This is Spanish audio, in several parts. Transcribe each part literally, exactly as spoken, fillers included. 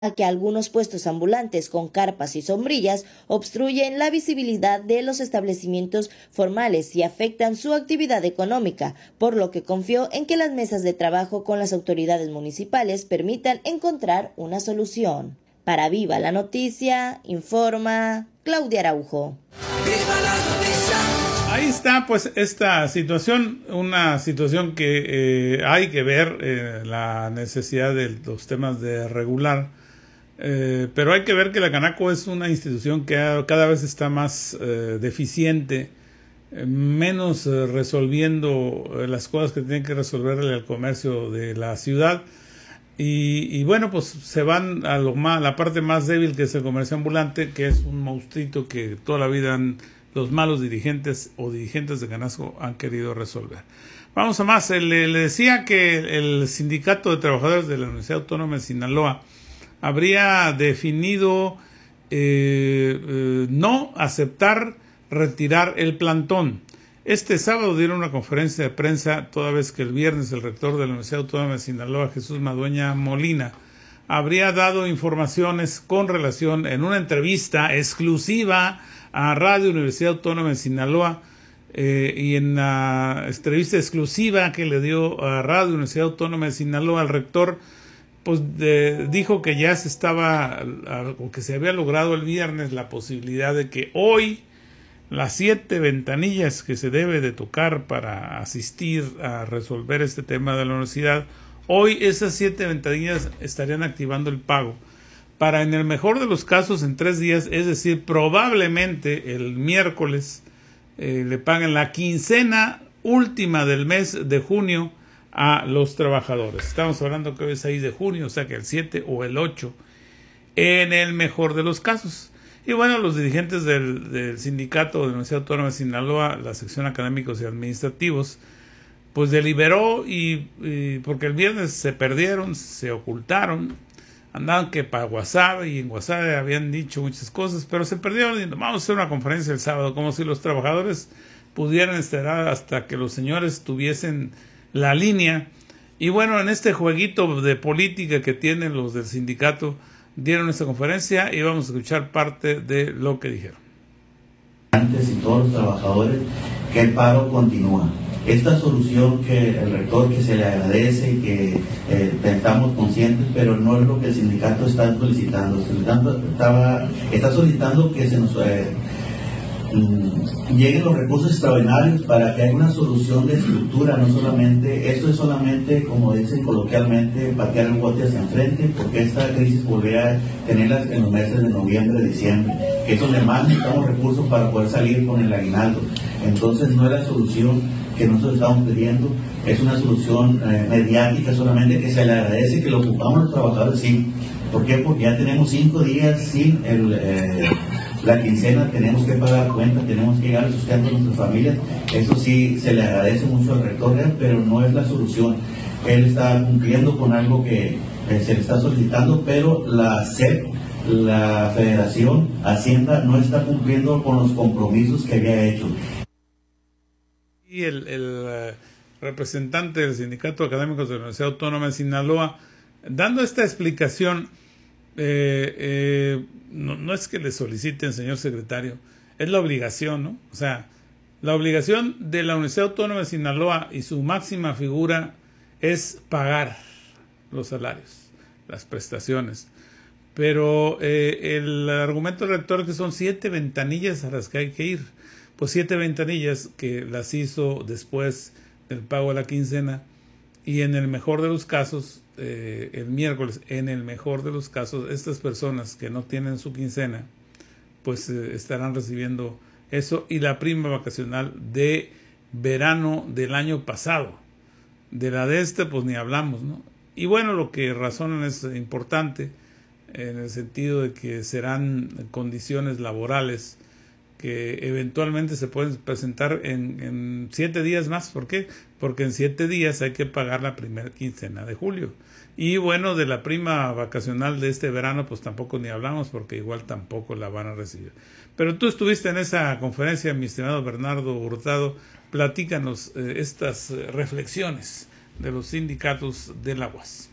a que algunos puestos ambulantes con carpas y sombrillas obstruyen la visibilidad de los establecimientos formales y afectan su actividad económica, por lo que confió en que las mesas de trabajo con las autoridades municipales permitan encontrar una solución. Para Viva la Noticia, informa Claudia Araujo. Ahí está pues esta situación, una situación que eh, hay que ver, eh, la necesidad de los temas de regular. Eh, pero hay que ver que la Canaco es una institución que cada vez está más eh, deficiente, eh, menos eh, resolviendo eh, las cosas que tienen que resolverle al comercio de la ciudad. Y, y bueno, pues se van a lo más, la parte más débil, que es el comercio ambulante, que es un monstruito que toda la vida han, los malos dirigentes o dirigentes de Canaco han querido resolver. Vamos a más. Le, le decía que el Sindicato de Trabajadores de la Universidad Autónoma de Sinaloa habría definido eh, eh, no aceptar retirar el plantón. Este sábado dieron una conferencia de prensa, toda vez que el viernes el rector de la Universidad Autónoma de Sinaloa, Jesús Madueña Molina, habría dado informaciones con relación, en una entrevista exclusiva a Radio Universidad Autónoma de Sinaloa, eh, y en la entrevista exclusiva que le dio a Radio Universidad Autónoma de Sinaloa, el rector pues de, dijo que ya se estaba, o que se había logrado el viernes la posibilidad de que hoy las siete ventanillas que se debe de tocar para asistir a resolver este tema de la universidad, hoy esas siete ventanillas estarían activando el pago para, en el mejor de los casos, en tres días, es decir, probablemente el miércoles eh, le paguen la quincena última del mes de junio a los trabajadores. Estamos hablando que hoy es seis de junio, o sea que el siete o el ocho, en el mejor de los casos. Y bueno, los dirigentes del, del sindicato de la Universidad Autónoma de Sinaloa, la sección académicos y administrativos, pues deliberó y, y porque el viernes se perdieron, se ocultaron, andaban que para WhatsApp, y en WhatsApp habían dicho muchas cosas, pero se perdieron y vamos a hacer una conferencia el sábado, como si los trabajadores pudieran esperar hasta que los señores tuviesen la línea. Y bueno, en este jueguito de política que tienen los del sindicato, dieron esta conferencia y vamos a escuchar parte de lo que dijeron. Antes y todos los trabajadores, que el paro continúa. Esta solución que el rector, que se le agradece y que eh, estamos conscientes, pero no es lo que el sindicato está solicitando. El sindicato estaba, está solicitando que se nos eh, lleguen los recursos extraordinarios para que haya una solución de estructura, no solamente, esto es solamente, como dicen coloquialmente, patear el bote hacia enfrente, porque esta crisis volverá a tenerlas en los meses de noviembre, diciembre, que es donde más necesitamos recursos para poder salir con el aguinaldo. Entonces no es la solución que nosotros estamos pidiendo, es una solución eh, mediática solamente, que se le agradece, que lo ocupamos los trabajadores, sí. ¿Por qué? Porque ya tenemos cinco días sin el... Eh, la quincena, tenemos que pagar cuentas, tenemos que llegar al sustento de nuestras familias. Eso sí, se le agradece mucho al rector, pero no es la solución. Él está cumpliendo con algo que eh, se le está solicitando, pero la S E P, la Federación Hacienda, no está cumpliendo con los compromisos que había hecho. Y el, el uh, representante del Sindicato Académicos de la Universidad Autónoma de Sinaloa, dando esta explicación, eh, eh, No, no es que le soliciten, señor secretario, es la obligación, ¿no? O sea, la obligación de la Universidad Autónoma de Sinaloa y su máxima figura es pagar los salarios, las prestaciones. Pero eh, el argumento del rector es que son siete ventanillas a las que hay que ir. Pues siete ventanillas que las hizo después del pago de la quincena, y en el mejor de los casos, eh, el miércoles, en el mejor de los casos, estas personas que no tienen su quincena, pues eh, estarán recibiendo eso, y la prima vacacional de verano del año pasado. De la de este, pues ni hablamos, ¿no? Y bueno, lo que razonan es importante, en el sentido de que serán condiciones laborales que eventualmente se pueden presentar en, en siete días más. ¿Por qué? Porque en siete días hay que pagar la primera quincena de julio. Y bueno, de la prima vacacional de este verano, pues tampoco ni hablamos, porque igual tampoco la van a recibir. Pero tú estuviste en esa conferencia, mi estimado Bernardo Hurtado. Platícanos eh, estas eh, reflexiones de los sindicatos de la U A S.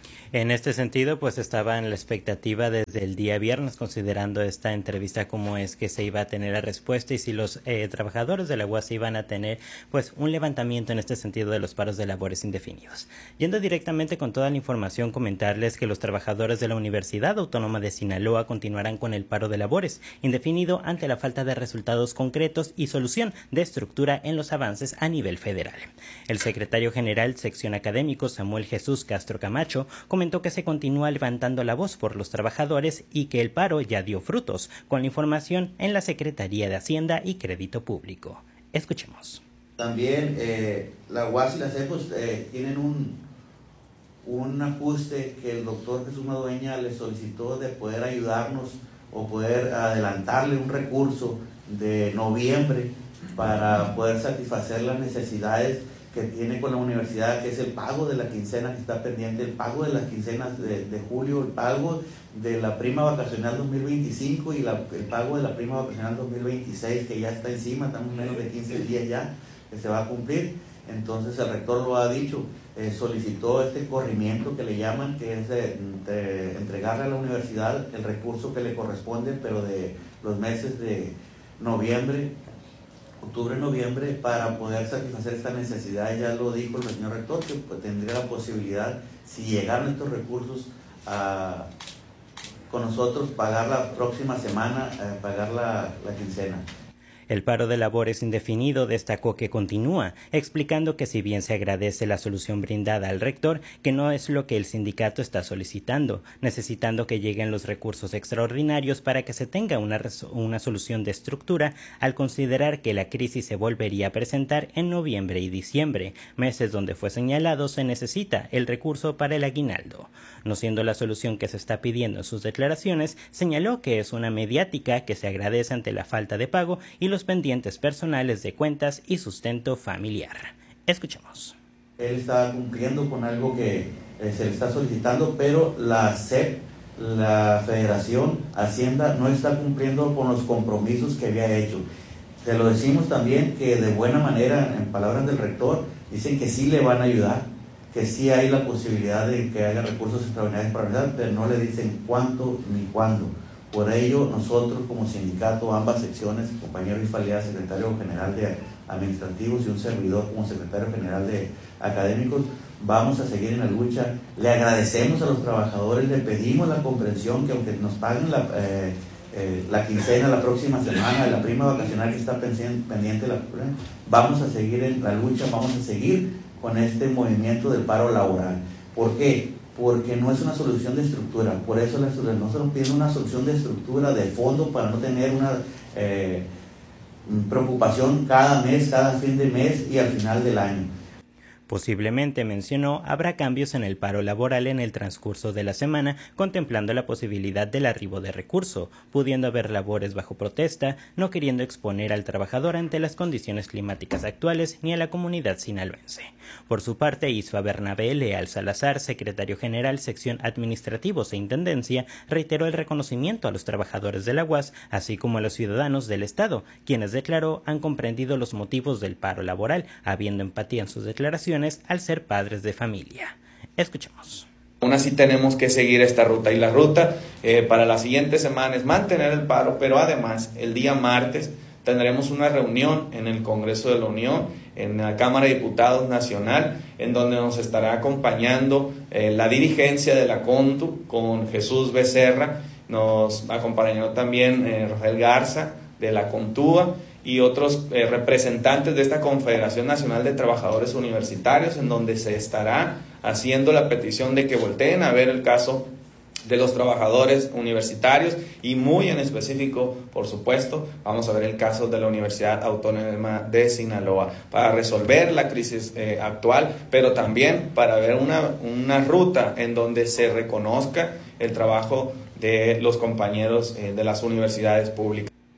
En este sentido, pues estaba en la expectativa desde el día viernes, considerando esta entrevista cómo es que se iba a tener la respuesta y si los eh, trabajadores de la U A S iban a tener pues un levantamiento en este sentido de los paros de labores indefinidos. Yendo directamente con toda la información, comentarles que los trabajadores de la Universidad Autónoma de Sinaloa continuarán con el paro de labores indefinido ante la falta de resultados concretos y solución de estructura en los avances a nivel federal. El secretario general sección académico Samuel Jesús Castro Camacho comentó que se continúa levantando la voz por los trabajadores y que el paro ya dio frutos, con la información en la Secretaría de Hacienda y Crédito Público. Escuchemos. También eh, la U A S y la CEPOS eh, tienen un, un ajuste que el doctor Jesús Madueña le solicitó de poder ayudarnos o poder adelantarle un recurso de noviembre para poder satisfacer las necesidades que tiene con la universidad, que es el pago de la quincena que está pendiente, el pago de las quincenas de, de julio, el pago de la prima vacacional dos mil veinticinco y la, el pago de la prima vacacional dos mil veintiséis, que ya está encima, estamos menos de quince días ya, que se va a cumplir. Entonces el rector lo ha dicho, eh, solicitó este corrimiento que le llaman, que es de, de entregarle a la universidad el recurso que le corresponde, pero de los meses de noviembre, octubre, noviembre, para poder satisfacer esta necesidad. Ya lo dijo el señor rector, que pues, tendría la posibilidad, si llegaran estos recursos a, con nosotros, pagar la próxima semana, eh, pagar la, la quincena. El paro de labores indefinido destacó que continúa, explicando que si bien se agradece la solución brindada al rector, que no es lo que el sindicato está solicitando, necesitando que lleguen los recursos extraordinarios para que se tenga una, una solución de estructura, al considerar que la crisis se volvería a presentar en noviembre y diciembre, meses donde fue señalado se necesita el recurso para el aguinaldo. No siendo la solución que se está pidiendo en sus declaraciones, señaló que es una mediática que se agradece ante la falta de pago y los pendientes personales de cuentas y sustento familiar. Escuchemos. Él está cumpliendo con algo que eh, se le está solicitando, pero la S E P, la Federación Hacienda, no está cumpliendo con los compromisos que había hecho. Se lo decimos también que de buena manera, en palabras del rector, dicen que sí le van a ayudar, que sí hay la posibilidad de que haya recursos extraordinarios para la universidad, pero no le dicen cuánto ni cuándo. Por ello, nosotros como sindicato, ambas secciones, compañero Ifalía, secretario general de administrativos, y un servidor como secretario general de académicos, vamos a seguir en la lucha. Le agradecemos a los trabajadores, le pedimos la comprensión que aunque nos paguen la, eh, eh, la quincena la próxima semana, la prima vacacional que está pendiente, la, vamos a seguir en la lucha, vamos a seguir con este movimiento del paro laboral. ¿Por qué? Porque no es una solución de estructura, por eso nosotros pedimos una solución de estructura, de fondo, para no tener una eh, preocupación cada mes, cada fin de mes y al final del año. Posiblemente, mencionó, habrá cambios en el paro laboral en el transcurso de la semana, contemplando la posibilidad del arribo de recurso, pudiendo haber labores bajo protesta, no queriendo exponer al trabajador ante las condiciones climáticas actuales ni a la comunidad sinaloense. Por su parte, Isfa Bernabé Leal Salazar, secretario general, sección administrativos e intendencia, reiteró el reconocimiento a los trabajadores de la U A S, así como a los ciudadanos del Estado, quienes, declaró, han comprendido los motivos del paro laboral, habiendo empatía en sus declaraciones al ser padres de familia. Escuchemos. Aún así tenemos que seguir esta ruta y la ruta eh, para la siguiente semana es mantener el paro, pero además el día martes tendremos una reunión en el Congreso de la Unión, en la Cámara de Diputados Nacional, en donde nos estará acompañando eh, la dirigencia de la CONTU con Jesús Becerra, nos acompañó también eh, Rafael Garza de la CONTUA y otros eh, representantes de esta Confederación Nacional de Trabajadores Universitarios, en donde se estará haciendo la petición de que volteen a ver el caso de los trabajadores universitarios y muy en específico, por supuesto, vamos a ver el caso de la Universidad Autónoma de Sinaloa para resolver la crisis eh, actual, pero también para ver una, una ruta en donde se reconozca el trabajo de los compañeros eh, de las universidades públicas.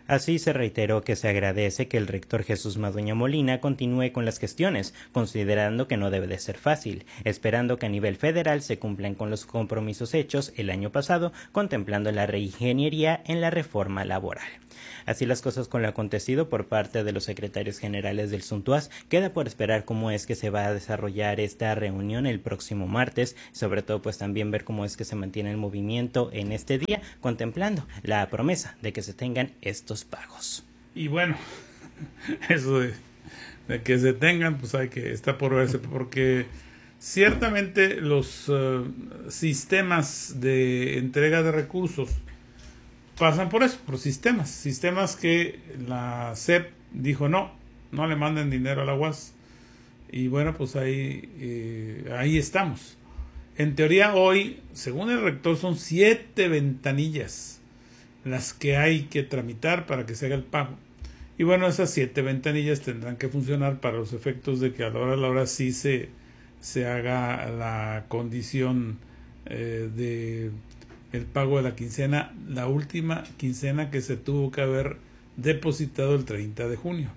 Así se reiteró que se agradece que el rector Jesús Madueña Molina continúe con las gestiones, considerando que no debe de ser fácil, esperando que a nivel federal se cumplan con los compromisos hechos el año pasado, contemplando la reingeniería en la reforma laboral. Así las cosas con lo acontecido por parte de los secretarios generales del Suntuaz. Queda por esperar cómo es que se va a desarrollar esta reunión el próximo martes, sobre todo pues también ver cómo es que se mantiene el movimiento en este día, contemplando la promesa de que se tengan estos pagos. Y bueno, eso de, de que se tengan, pues hay que estar por verse, porque ciertamente los uh, sistemas de entrega de recursos pasan por eso, por sistemas, sistemas que la S E P dijo no, no le manden dinero a la U A S, y bueno, pues ahí, eh, ahí estamos. En teoría hoy, según el rector, son siete ventanillas las que hay que tramitar para que se haga el pago. Y bueno, esas siete ventanillas tendrán que funcionar para los efectos de que a la hora a la hora sí se, se haga la condición eh, de el pago de la quincena, la última quincena que se tuvo que haber depositado el treinta de junio.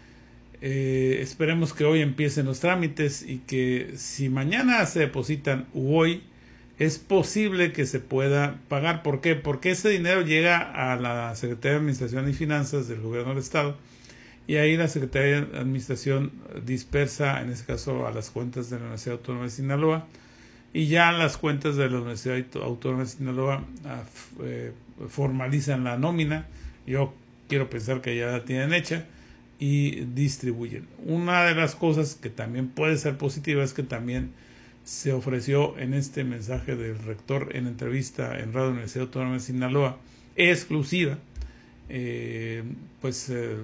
Eh, esperemos que hoy empiecen los trámites y que si mañana se depositan u hoy, es posible que se pueda pagar. ¿Por qué? Porque ese dinero llega a la Secretaría de Administración y Finanzas del Gobierno del Estado, y ahí la Secretaría de Administración dispersa, en este caso, a las cuentas de la Universidad Autónoma de Sinaloa, y ya las cuentas de la Universidad Autónoma de Sinaloa eh, formalizan la nómina. Yo quiero pensar que ya la tienen hecha y distribuyen. Una de las cosas que también puede ser positiva es que también se ofreció en este mensaje del rector en entrevista en Radio Universidad Autónoma de Sinaloa, exclusiva, eh, pues eh,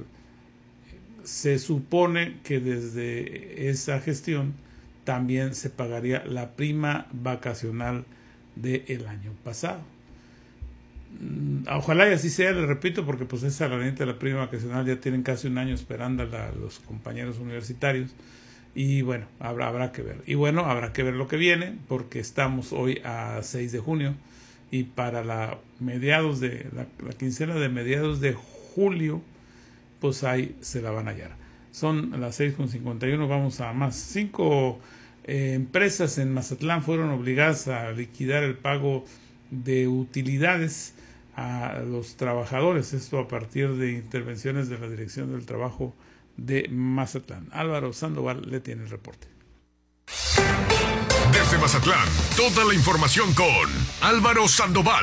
se supone que desde esa gestión también se pagaría la prima vacacional del año pasado. Ojalá y así sea, les repito, porque pues esa herramienta de la prima vacacional ya tienen casi un año esperando a los compañeros universitarios, y bueno, habrá, habrá que ver. Y bueno, habrá que ver lo que viene, porque estamos hoy a seis de junio, y para la mediados de la, la quincena de mediados de julio, pues ahí se la van a hallar. Son las seis con cincuenta y uno, vamos a más. Cinco eh, empresas en Mazatlán fueron obligadas a liquidar el pago de utilidades a los trabajadores, esto a partir de intervenciones de la Dirección del Trabajo de Mazatlán. Álvaro Sandoval le tiene el reporte. Desde Mazatlán, toda la información con Álvaro Sandoval.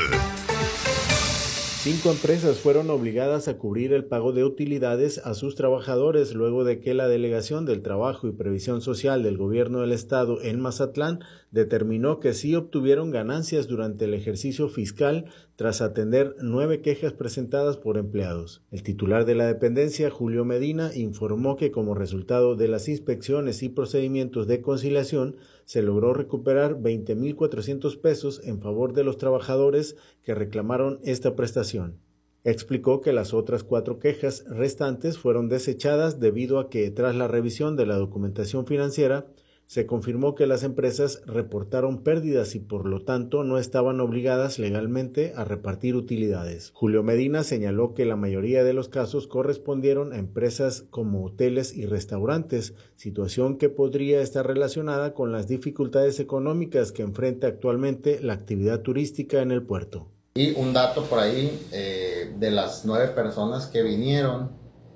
Cinco empresas fueron obligadas a cubrir el pago de utilidades a sus trabajadores luego de que la Delegación del Trabajo y Previsión Social del Gobierno del Estado en Mazatlán determinó que sí obtuvieron ganancias durante el ejercicio fiscal tras atender nueve quejas presentadas por empleados. El titular de la dependencia, Julio Medina, informó que como resultado de las inspecciones y procedimientos de conciliación, se logró recuperar veinte mil cuatrocientos pesos en favor de los trabajadores que reclamaron esta prestación. Explicó que las otras cuatro quejas restantes fueron desechadas debido a que, tras la revisión de la documentación financiera, se confirmó que las empresas reportaron pérdidas y por lo tanto no estaban obligadas legalmente a repartir utilidades. Julio Medina señaló que la mayoría de los casos correspondieron a empresas como hoteles y restaurantes, situación que podría estar relacionada con las dificultades económicas que enfrenta actualmente la actividad turística en el puerto. Y un dato por ahí, eh, de las nueve personas que vinieron,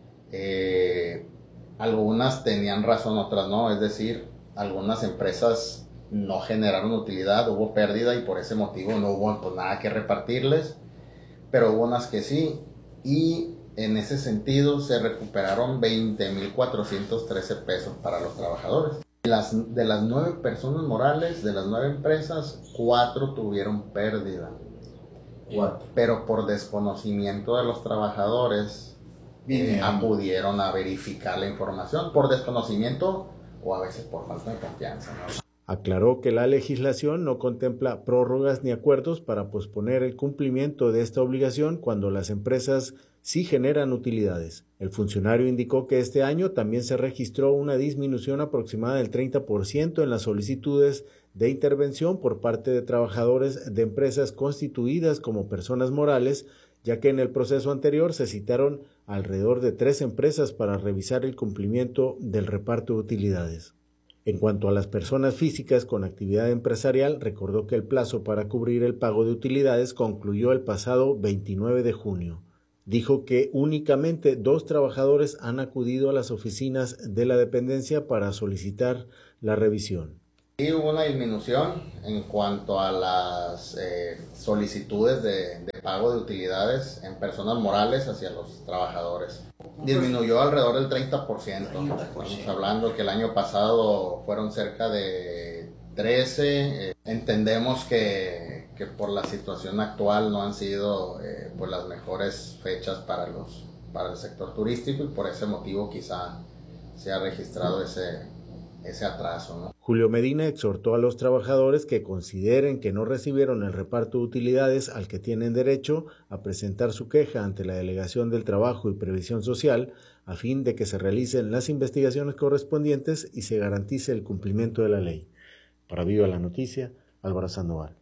eh, algunas tenían razón, otras no, es decir, algunas empresas no generaron utilidad, hubo pérdida y por ese motivo no hubo pues, nada que repartirles, pero hubo unas que sí, y en ese sentido se recuperaron veinte mil cuatrocientos trece pesos para los trabajadores. Las, de las nueve personas morales, de las nueve empresas, cuatro tuvieron pérdida, cuatro. Pero por desconocimiento de los trabajadores eh, acudieron a verificar la información, por desconocimiento o a veces por falta de confianza, ¿no? Aclaró que la legislación no contempla prórrogas ni acuerdos para posponer el cumplimiento de esta obligación cuando las empresas sí generan utilidades. El funcionario indicó que este año también se registró una disminución aproximada del treinta por ciento en las solicitudes de intervención por parte de trabajadores de empresas constituidas como personas morales ya que en el proceso anterior se citaron alrededor de tres empresas para revisar el cumplimiento del reparto de utilidades. En cuanto a las personas físicas con actividad empresarial, recordó que el plazo para cubrir el pago de utilidades concluyó el pasado veintinueve de junio. Dijo que únicamente dos trabajadores han acudido a las oficinas de la dependencia para solicitar la revisión. Sí, hubo una disminución en cuanto a las eh, solicitudes de, de pago de utilidades en personas morales hacia los trabajadores. Disminuyó alrededor del treinta por ciento. Estamos hablando que el año pasado fueron cerca de trece. Eh, entendemos que, que por la situación actual no han sido eh, pues las mejores fechas para, los, para el sector turístico y por ese motivo quizá se ha registrado ese, ese atraso, ¿no? Julio Medina exhortó a los trabajadores que consideren que no recibieron el reparto de utilidades al que tienen derecho a presentar su queja ante la Delegación del Trabajo y Previsión Social a fin de que se realicen las investigaciones correspondientes y se garantice el cumplimiento de la ley. Para Viva la Noticia, Álvaro Sandoval.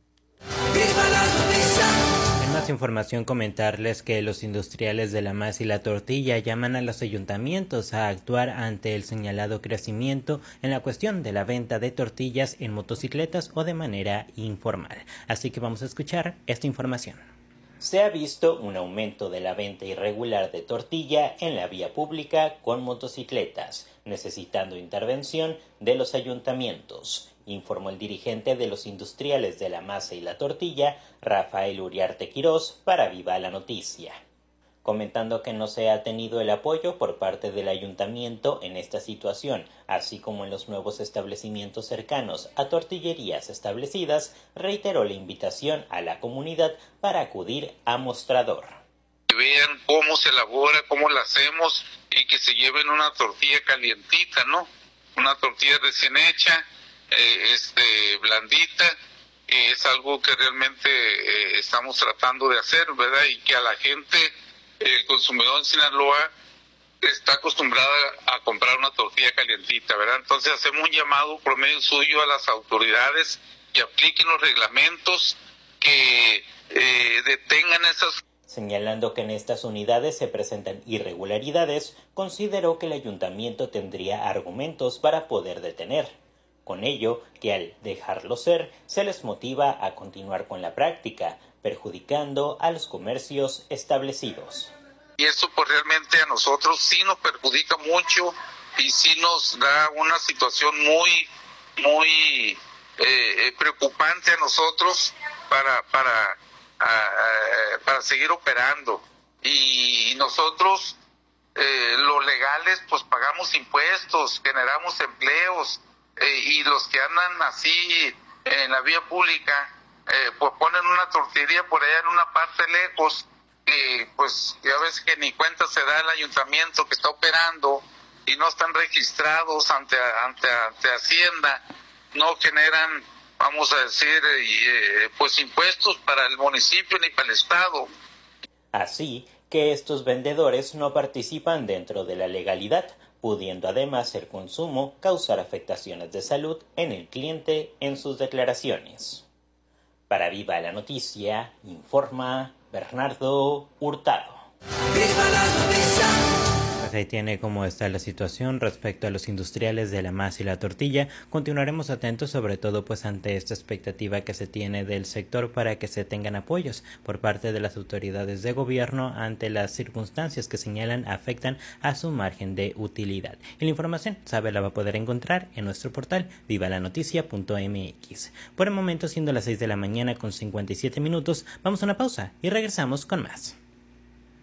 ¡Viva la noticia! En más información, comentarles que los industriales de la masa y la tortilla llaman a los ayuntamientos a actuar ante el señalado crecimiento en la cuestión de la venta de tortillas en motocicletas o de manera informal. Así que vamos a escuchar esta información. Se ha visto un aumento de la venta irregular de tortilla en la vía pública con motocicletas, necesitando intervención de los ayuntamientos, informó el dirigente de los industriales de la masa y la tortilla, Rafael Uriarte Quirós, para Viva la Noticia, comentando que no se ha tenido el apoyo por parte del ayuntamiento en esta situación, así como en los nuevos establecimientos cercanos a tortillerías establecidas, reiteró la invitación a la comunidad para acudir a mostrador. Que vean cómo se elabora, cómo la hacemos y que se lleven una tortilla calientita, ¿no? Una tortilla recién hecha, eh, este, blandita, que es algo que realmente eh, estamos tratando de hacer, ¿verdad? Y que a la gente, el consumidor en Sinaloa, está acostumbrada a comprar una tortilla calientita, ¿verdad? Entonces hacemos un llamado por medio suyo a las autoridades que apliquen los reglamentos, que eh, detengan esas... Señalando que en estas unidades se presentan irregularidades, consideró que el ayuntamiento tendría argumentos para poder detener. Con ello, que al dejarlo ser, se les motiva a continuar con la práctica, perjudicando a los comercios establecidos. Y eso pues realmente a nosotros sí nos perjudica mucho y sí nos da una situación muy, muy eh, preocupante a nosotros para, para, a, para seguir operando. Y nosotros, eh, los legales, pues pagamos impuestos, generamos empleos, eh, y los que andan así en la vía pública, eh, pues ponen una tortillería por allá en una parte lejos, y pues ya ves que ni cuenta se da el ayuntamiento que está operando y no están registrados ante, ante, ante Hacienda, no generan, vamos a decir, eh, pues impuestos para el municipio ni para el estado. Así que estos vendedores no participan dentro de la legalidad, pudiendo además el consumo causar afectaciones de salud en el cliente en sus declaraciones. Para Viva la Noticia, informa Bernardo Hurtado. ¡Viva la noticia! Pues ahí tiene cómo está la situación respecto a los industriales de la masa y la tortilla. Continuaremos atentos, sobre todo pues ante esta expectativa que se tiene del sector para que se tengan apoyos por parte de las autoridades de gobierno ante las circunstancias que señalan afectan a su margen de utilidad. Y la información, sabe, la va a poder encontrar en nuestro portal viva la noticia punto m x. Por el momento, siendo las seis de la mañana con cincuenta y siete minutos, vamos a una pausa y regresamos con más.